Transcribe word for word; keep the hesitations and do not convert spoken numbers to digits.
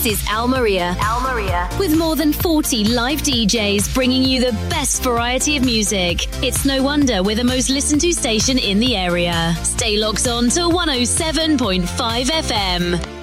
This is Al Maria. Al Maria. With more than forty live D Js bringing you the best variety of music. It's no wonder we're the most listened to station in the area. Stay locked on to one oh seven point five F M.